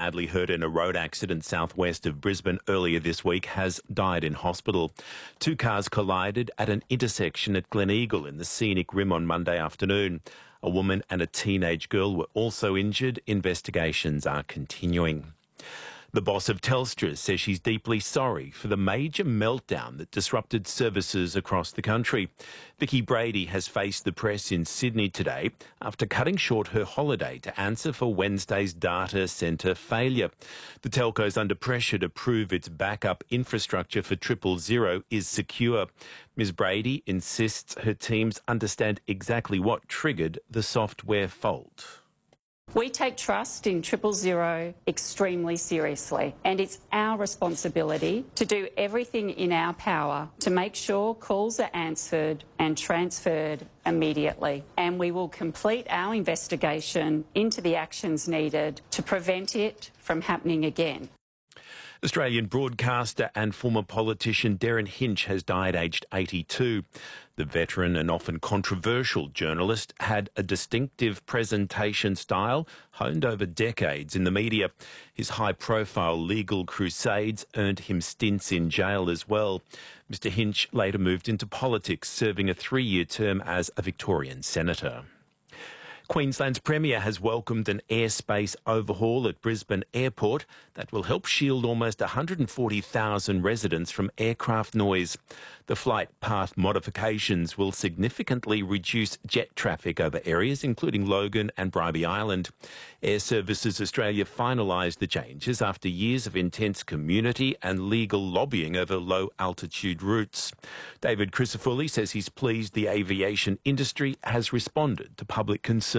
badly hurt in a road accident southwest of Brisbane earlier this week has died in hospital. Two cars collided at an intersection at Gleneagle in the Scenic Rim on Monday afternoon. A woman and a teenage girl were also injured. Investigations are continuing. The boss of Telstra says she's deeply sorry for the major meltdown that disrupted services across the country. Vicky Brady has faced the press in Sydney today after cutting short her holiday to answer for Wednesday's data centre failure. The telco's under pressure to prove its backup infrastructure for 000 is secure. Ms Brady insists her teams understand exactly what triggered the software fault. We take trust in 000 extremely seriously, and it's our responsibility to do everything in our power to make sure calls are answered and transferred immediately. And we will complete our investigation into the actions needed to prevent it from happening again. Australian broadcaster and former politician Derryn Hinch has died aged 82. The veteran and often controversial journalist had a distinctive presentation style honed over decades in the media. His high-profile legal crusades earned him stints in jail as well. Mr Hinch later moved into politics, serving a 3-year term as a Victorian senator. Queensland's Premier has welcomed an airspace overhaul at Brisbane Airport that will help shield almost 140,000 residents from aircraft noise. The flight path modifications will significantly reduce jet traffic over areas including Logan and Bribie Island. Air Services Australia finalised the changes after years of intense community and legal lobbying over low-altitude routes. David Crisafulli says he's pleased the aviation industry has responded to public concern.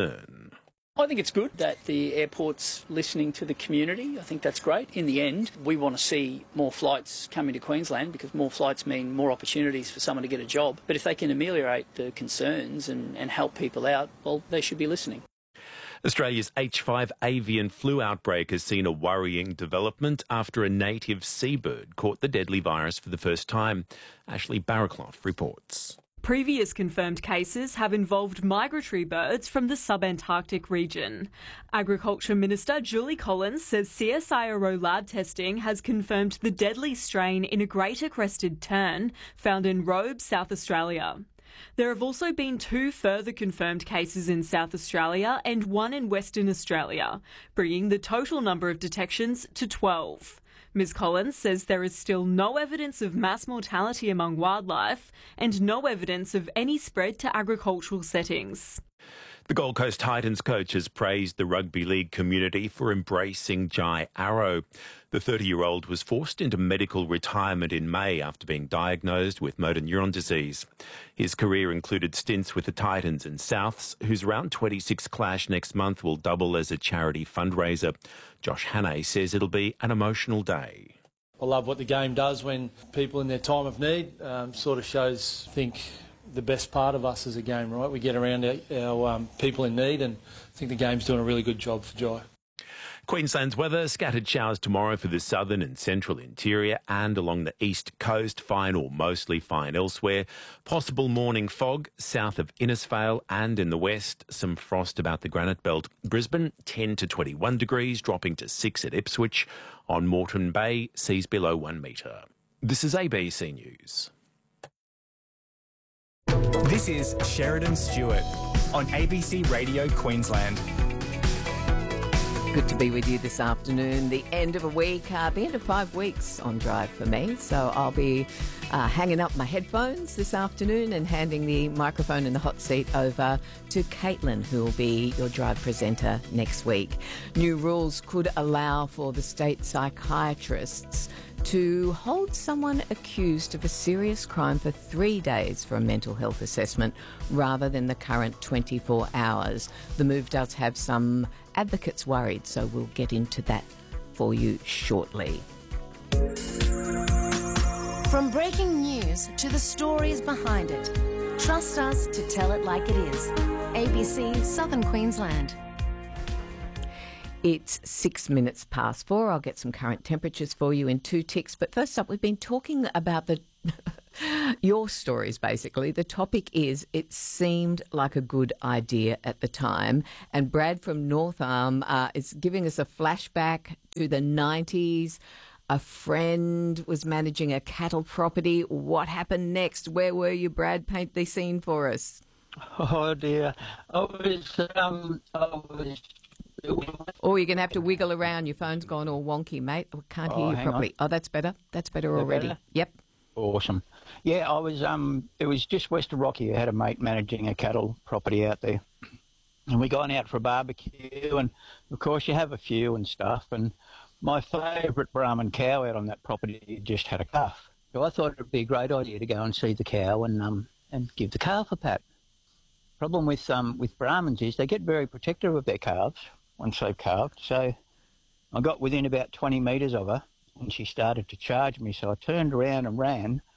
I think it's good that the airport's listening to the community. I think that's great. In the end, we want to see more flights coming to Queensland because more flights mean more opportunities for someone to get a job. But if they can ameliorate the concerns and help people out, well, they should be listening. Australia's H5 avian flu outbreak has seen a worrying development after a native seabird caught the deadly virus for the first time. Ashley Barraclough reports. Previous confirmed cases have involved migratory birds from the subantarctic region. Agriculture Minister Julie Collins says CSIRO lab testing has confirmed the deadly strain in a greater crested tern found in Robe, South Australia. There have also been 2 further confirmed cases in South Australia and 1 in Western Australia, bringing the total number of detections to 12. Ms Collins says there is still no evidence of mass mortality among wildlife and no evidence of any spread to agricultural settings. The Gold Coast Titans coach has praised the rugby league community for embracing Jai Arrow. The 30-year-old was forced into medical retirement in May after being diagnosed with motor neuron disease. His career included stints with the Titans and Souths, whose round 26 clash next month will double as a charity fundraiser. Josh Hannay says it'll be an emotional day. I love what the game does when people in their time of need sort of shows, I think, the best part of us as a game, right? We get around our people in need, and I think the game's doing a really good job for Jai. Queensland's weather, scattered showers tomorrow for the southern and central interior and along the east coast, fine or mostly fine elsewhere. Possible morning fog south of Innisfail and in the west, some frost about the Granite Belt. Brisbane, 10 to 21 degrees, dropping to 6 at Ipswich. On Moreton Bay, seas below 1 metre. This is ABC News. This is Sheridan Stewart on ABC Radio Queensland. Good to be with you this afternoon. The end of a week, the end of 5 weeks on Drive for me. So I'll be hanging up my headphones this afternoon and handing the microphone in the hot seat over to Caitlin, who will be your Drive presenter next week. New rules could allow for the state psychiatrists to hold someone accused of a serious crime for 3 days for a mental health assessment rather than the current 24 hours. The move does have some advocates worried, so we'll get into that for you shortly. From breaking news to the stories behind it, trust us to tell it like it is. ABC Southern Queensland. It's 6 minutes past 4. I'll get some current temperatures for you in 2 ticks. But first up, we've been talking about the Your stories, basically. The topic is, it seemed like a good idea at the time. And Brad from North Arm is giving us a flashback to the 90s. A friend was managing a cattle property. What happened next? Where were you, Brad? Paint the scene for us. Oh, dear. Oh, you're going to have to wiggle around. Your phone's gone all wonky, mate. I can't hear you properly. Oh, that's better. That's better already. Better? Yep. Awesome. Yeah, I was, it was just west of Rocky. I had a mate managing a cattle property out there. And we gone out for a barbecue, and of course you have a few and stuff. And my favourite Brahman cow out on that property just had a calf. So I thought it would be a great idea to go and see the cow and give the calf a pat. Problem with Brahmins is they get very protective of their calves once they've calved. So I got within about 20 metres of her, and she started to charge me. So I turned around and ran,